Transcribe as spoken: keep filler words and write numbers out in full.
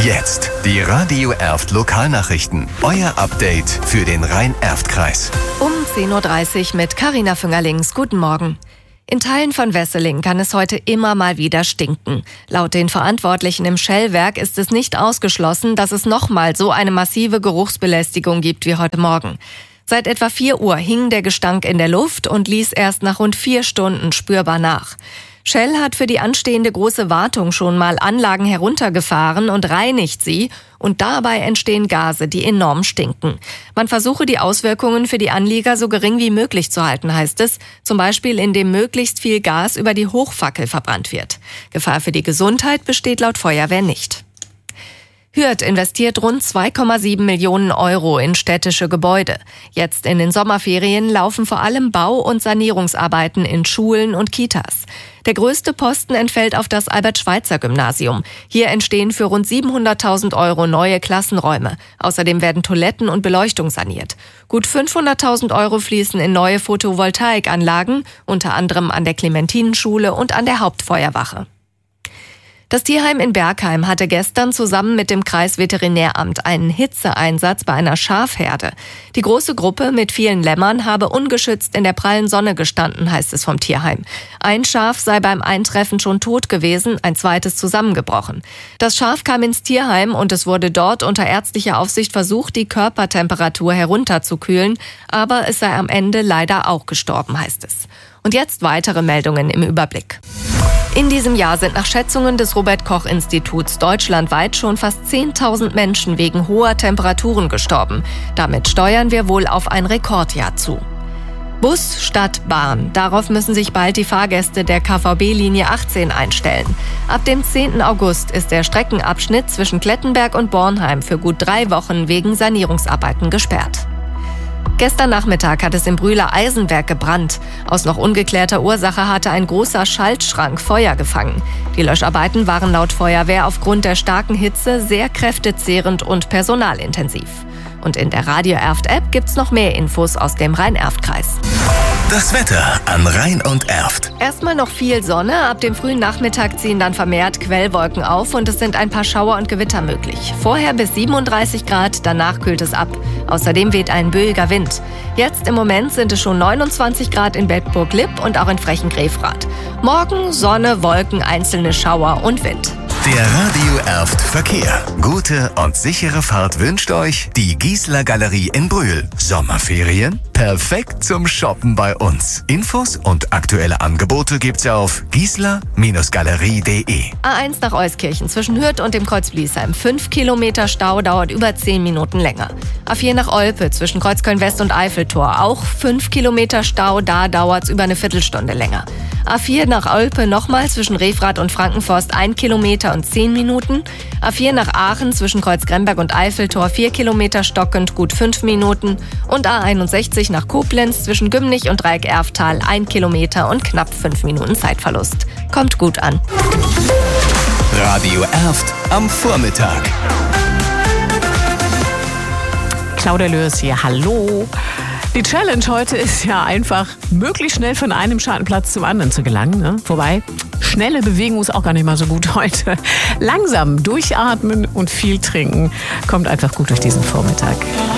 Jetzt die Radio Erft Lokalnachrichten. Euer Update für den Rhein-Erft-Kreis. Um zehn Uhr dreißig mit Carina Füngerlings. Guten Morgen. In Teilen von Wesseling kann es heute immer mal wieder stinken. Laut den Verantwortlichen im Schellwerk ist es nicht ausgeschlossen, dass es nochmal so eine massive Geruchsbelästigung gibt wie heute Morgen. Seit etwa vier Uhr hing der Gestank in der Luft und ließ erst nach rund vier Stunden spürbar nach. Shell hat für die anstehende große Wartung schon mal Anlagen heruntergefahren und reinigt sie. Und dabei entstehen Gase, die enorm stinken. Man versuche, die Auswirkungen für die Anlieger so gering wie möglich zu halten, heißt es. Zum Beispiel, indem möglichst viel Gas über die Hochfackel verbrannt wird. Gefahr für die Gesundheit besteht laut Feuerwehr nicht. Hürth investiert rund zwei Komma sieben Millionen Euro in städtische Gebäude. Jetzt in den Sommerferien laufen vor allem Bau- und Sanierungsarbeiten in Schulen und Kitas. Der größte Posten entfällt auf das Albert-Schweitzer-Gymnasium. Hier entstehen für rund siebenhunderttausend Euro neue Klassenräume. Außerdem werden Toiletten und Beleuchtung saniert. Gut fünfhunderttausend Euro fließen in neue Photovoltaikanlagen, unter anderem an der Clementinenschule und an der Hauptfeuerwache. Das Tierheim in Bergheim hatte gestern zusammen mit dem Kreisveterinäramt einen Hitzeeinsatz bei einer Schafherde. Die große Gruppe mit vielen Lämmern habe ungeschützt in der prallen Sonne gestanden, heißt es vom Tierheim. Ein Schaf sei beim Eintreffen schon tot gewesen, ein zweites zusammengebrochen. Das Schaf kam ins Tierheim und es wurde dort unter ärztlicher Aufsicht versucht, die Körpertemperatur herunterzukühlen, aber es sei am Ende leider auch gestorben, heißt es. Und jetzt weitere Meldungen im Überblick. In diesem Jahr sind nach Schätzungen des Robert-Koch-Instituts deutschlandweit schon fast zehntausend Menschen wegen hoher Temperaturen gestorben. Damit steuern wir wohl auf ein Rekordjahr zu. Bus statt Bahn. Darauf müssen sich bald die Fahrgäste der K V B-Linie achtzehn einstellen. Ab dem zehnten August ist der Streckenabschnitt zwischen Klettenberg und Bornheim für gut drei Wochen wegen Sanierungsarbeiten gesperrt. Gestern Nachmittag hat es im Brühler Eisenwerk gebrannt. Aus noch ungeklärter Ursache hatte ein großer Schaltschrank Feuer gefangen. Die Löscharbeiten waren laut Feuerwehr aufgrund der starken Hitze sehr kräftezehrend und personalintensiv. Und in der Radio Erft-App gibt's noch mehr Infos aus dem Rhein-Erft-Kreis. Das Wetter an Rhein und Erft. Erstmal noch viel Sonne, ab dem frühen Nachmittag ziehen dann vermehrt Quellwolken auf und es sind ein paar Schauer und Gewitter möglich. Vorher bis siebenunddreißig Grad, danach kühlt es ab. Außerdem weht ein böiger Wind. Jetzt im Moment sind es schon neunundzwanzig Grad in Bedburg-Lipp und auch in Frechen-Grefrath. Morgen Sonne, Wolken, einzelne Schauer und Wind. Der Radio Erft Verkehr. Gute und sichere Fahrt wünscht euch die Giesler Galerie in Brühl. Sommerferien? Perfekt zum Shoppen bei uns. Infos und aktuelle Angebote gibt's auf giesler Galerie punkt de. A eins nach Euskirchen zwischen Hürth und dem Kreuz Bliesheim. Fünf Kilometer Stau, dauert über zehn Minuten länger. A vier nach Olpe zwischen Kreuzköln West und Eiffeltor. Auch fünf Kilometer Stau, da dauert's über eine Viertelstunde länger. A vier nach Olpe nochmal zwischen Refrath und Frankenforst ein Kilometer und zehn Minuten. A vier nach Aachen zwischen Kreuzgremberg und Eiffeltor vier Kilometer stockend, gut fünf Minuten. Und A einundsechzig nach Koblenz zwischen Gümnich und Dreieck-Erftal ein Kilometer und knapp fünf Minuten Zeitverlust. Kommt gut an. Radio Erft am Vormittag. Claudia Lörs hier, hallo. Die Challenge heute ist ja einfach, möglichst schnell von einem Schattenplatz zum anderen zu gelangen. Ne? Wobei, schnelle Bewegung ist auch gar nicht mal so gut heute. Langsam durchatmen und viel trinken kommt einfach gut durch diesen Vormittag.